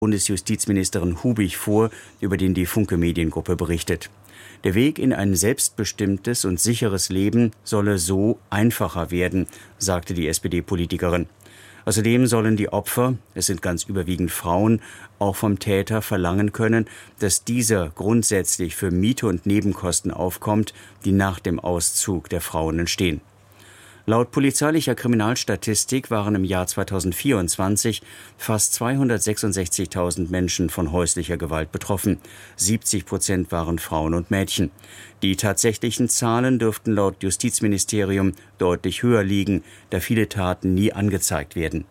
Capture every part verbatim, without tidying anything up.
Bundesjustizministerin Hubig vor, über den die Funke Mediengruppe berichtet. Der Weg in ein selbstbestimmtes und sicheres Leben solle so einfacher werden, sagte die S P D-Politikerin. Außerdem sollen die Opfer, es sind ganz überwiegend Frauen, auch vom Täter verlangen können, dass dieser grundsätzlich für Miete und Nebenkosten aufkommt, die nach dem Auszug der Frauen entstehen. Laut polizeilicher Kriminalstatistik waren im Jahr zweitausendvierundzwanzig fast zweihundertsechsundsechzigtausend Menschen von häuslicher Gewalt betroffen. siebzig Prozent waren Frauen und Mädchen. Die tatsächlichen Zahlen dürften laut Justizministerium deutlich höher liegen, da viele Taten nie angezeigt werden.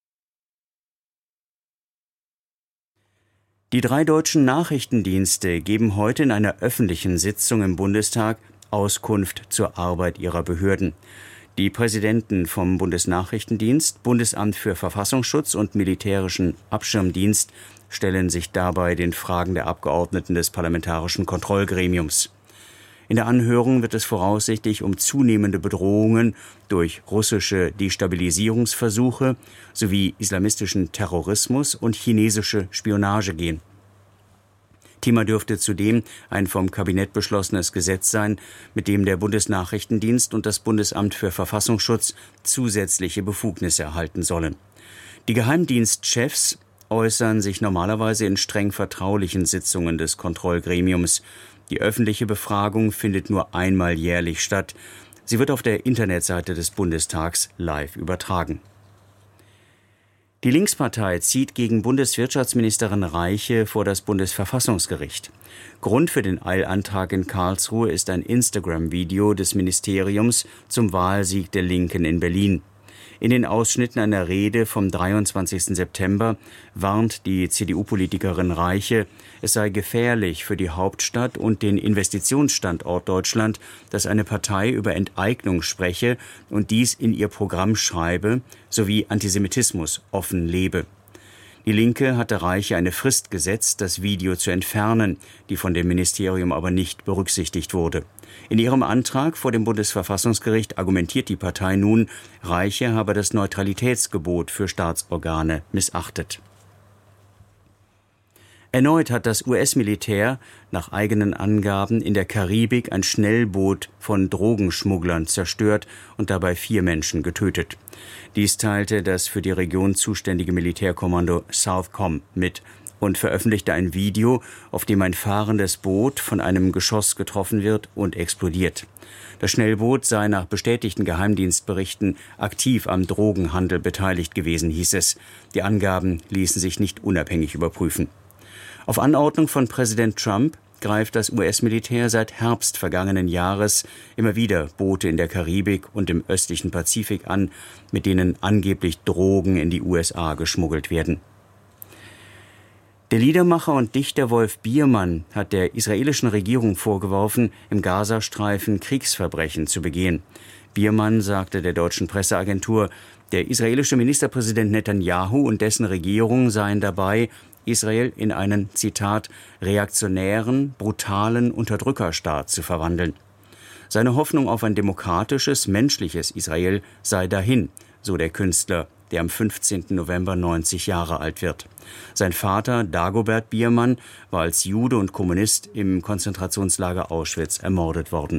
Die drei deutschen Nachrichtendienste geben heute in einer öffentlichen Sitzung im Bundestag Auskunft zur Arbeit ihrer Behörden. Die Präsidenten vom Bundesnachrichtendienst, Bundesamt für Verfassungsschutz und Militärischen Abschirmdienst stellen sich dabei den Fragen der Abgeordneten des Parlamentarischen Kontrollgremiums. In der Anhörung wird es voraussichtlich um zunehmende Bedrohungen durch russische Destabilisierungsversuche sowie islamistischen Terrorismus und chinesische Spionage gehen. Thema dürfte zudem ein vom Kabinett beschlossenes Gesetz sein, mit dem der Bundesnachrichtendienst und das Bundesamt für Verfassungsschutz zusätzliche Befugnisse erhalten sollen. Die Geheimdienstchefs äußern sich normalerweise in streng vertraulichen Sitzungen des Kontrollgremiums. Die öffentliche Befragung findet nur einmal jährlich statt. Sie wird auf der Internetseite des Bundestags live übertragen. Die Linkspartei zieht gegen Bundeswirtschaftsministerin Reiche vor das Bundesverfassungsgericht. Grund für den Eilantrag in Karlsruhe ist ein Instagram-Video des Ministeriums zum Wahlsieg der Linken in Berlin. In den Ausschnitten einer Rede vom dreiundzwanzigsten September warnt die C D U-Politikerin Reiche, es sei gefährlich für die Hauptstadt und den Investitionsstandort Deutschland, dass eine Partei über Enteignung spreche und dies in ihr Programm schreibe, sowie Antisemitismus offen lebe. Die Linke hatte Reiche eine Frist gesetzt, das Video zu entfernen, die von dem Ministerium aber nicht berücksichtigt wurde. In ihrem Antrag vor dem Bundesverfassungsgericht argumentiert die Partei nun, Reiche habe das Neutralitätsgebot für Staatsorgane missachtet. Erneut hat das U S-Militär nach eigenen Angaben in der Karibik ein Schnellboot von Drogenschmugglern zerstört und dabei vier Menschen getötet. Dies teilte das für die Region zuständige Militärkommando Southcom mit und veröffentlichte ein Video, auf dem ein fahrendes Boot von einem Geschoss getroffen wird und explodiert. Das Schnellboot sei nach bestätigten Geheimdienstberichten aktiv am Drogenhandel beteiligt gewesen, hieß es. Die Angaben ließen sich nicht unabhängig überprüfen. Auf Anordnung von Präsident Trump greift das U S-Militär seit Herbst vergangenen Jahres immer wieder Boote in der Karibik und im östlichen Pazifik an, mit denen angeblich Drogen in die U S A geschmuggelt werden. Der Liedermacher und Dichter Wolf Biermann hat der israelischen Regierung vorgeworfen, im Gazastreifen Kriegsverbrechen zu begehen. Biermann sagte der deutschen Presseagentur, der israelische Ministerpräsident Netanyahu und dessen Regierung seien dabei, Israel in einen, Zitat, reaktionären, brutalen Unterdrückerstaat zu verwandeln. Seine Hoffnung auf ein demokratisches, menschliches Israel sei dahin, so der Künstler, der am fünfzehnten November neunzig Jahre alt wird. Sein Vater, Dagobert Biermann, war als Jude und Kommunist im Konzentrationslager Auschwitz ermordet worden.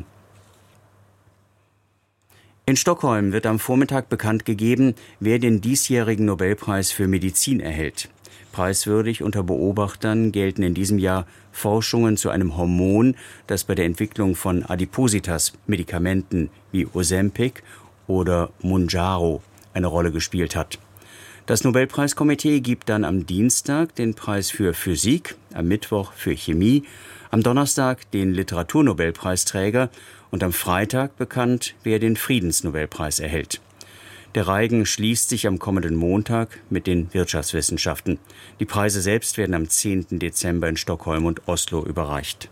In Stockholm wird am Vormittag bekannt gegeben, wer den diesjährigen Nobelpreis für Medizin erhält. Preiswürdig unter Beobachtern gelten in diesem Jahr Forschungen zu einem Hormon, das bei der Entwicklung von Adipositas-Medikamenten wie Ozempic oder Mounjaro eine Rolle gespielt hat. Das Nobelpreiskomitee gibt dann am Dienstag den Preis für Physik, am Mittwoch für Chemie, am Donnerstag den Literaturnobelpreisträger und am Freitag bekannt, wer den Friedensnobelpreis erhält. Der Reigen schließt sich am kommenden Montag mit den Wirtschaftswissenschaften. Die Preise selbst werden am zehnten Dezember in Stockholm und Oslo überreicht.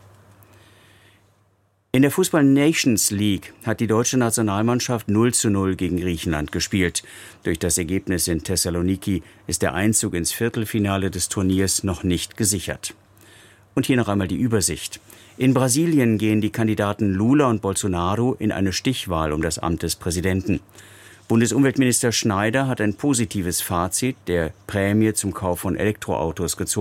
In der Fußball-Nations League hat die deutsche Nationalmannschaft null zu null gegen Griechenland gespielt. Durch das Ergebnis in Thessaloniki ist der Einzug ins Viertelfinale des Turniers noch nicht gesichert. Und hier noch einmal die Übersicht. In Brasilien gehen die Kandidaten Lula und Bolsonaro in eine Stichwahl um das Amt des Präsidenten. Bundesumweltminister Schneider hat ein positives Fazit der Prämie zum Kauf von Elektroautos gezogen.